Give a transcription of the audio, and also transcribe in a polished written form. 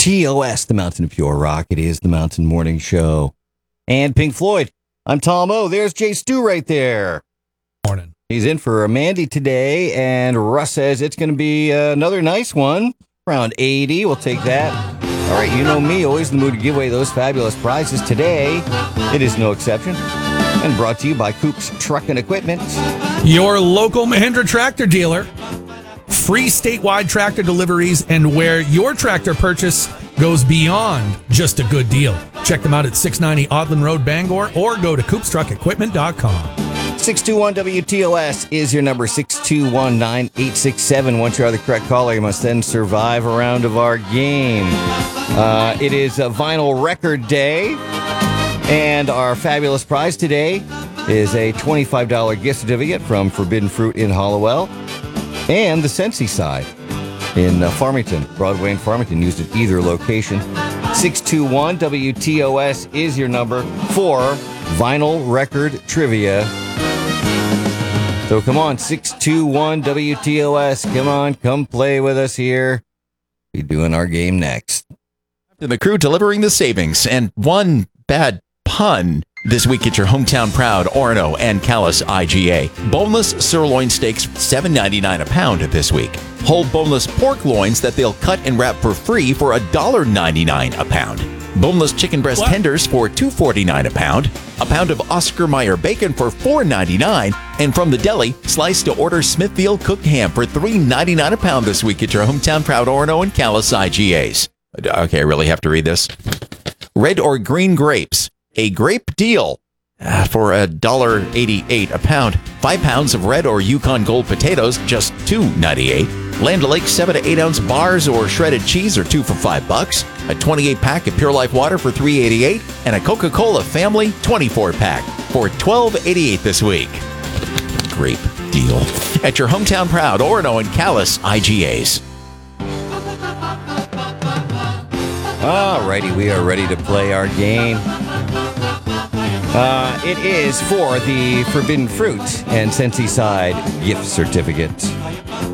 TOS, the Mountain of Pure Rock. It is the Mountain Morning Show. And Pink Floyd. I'm Tom O. There's Jay Stu right there. Morning. He's in for Mandy today, and Russ says it's going to be another nice one. Around 80. We'll take that. All right, you know me, always in the mood to give away those fabulous prizes. Today, it is no exception. And brought to you by Coops Truck and Equipment. Your local Mahindra tractor dealer. Free statewide tractor deliveries, and where your tractor purchase goes beyond just a good deal. Check them out at 690 Audlin Road, Bangor, or go to CoopsTruckEquipment.com. 621-WTOS is your number, 621-9867. Once you are the correct caller, you must then survive a round of our game. It is a vinyl record day, and our fabulous prize today is a $25 gift certificate from Forbidden Fruit in Hollowell and the Sensi side in Farmington, Broadway and Farmington, used at either location. 621-WTOS is your number for vinyl record trivia. So come on, 621-WTOS. Come on, come play with us here. Be doing our game next. The crew delivering the savings, and one bad pun this week at your hometown proud Orono and Callis IGA. Boneless sirloin steaks, $7.99 a pound this week. Whole boneless pork loins that they'll cut and wrap for free for $1.99 a pound. Boneless chicken breast tenders for $2.49 a pound of Oscar Mayer bacon for $4.99, and from the deli, sliced to order Smithfield cooked ham for $3.99 a pound this week at your hometown proud Orono and Callis IGAs. Okay, I really have to read this. Red or green grapes, a grape deal for $1.88 a pound. 5 pounds of red or Yukon Gold potatoes, just $2.98. Land O'Lakes 7 to 8 ounce bars or shredded cheese are 2 for $5. A 28 pack of Pure Life water for $3.88, and a Coca-Cola Family 24 pack for $12.88 this week. Great deal at your hometown proud Orono and Callis IGAs. Alrighty, we are ready to play our game. It is for the Forbidden Fruit and Sensi side gift certificate.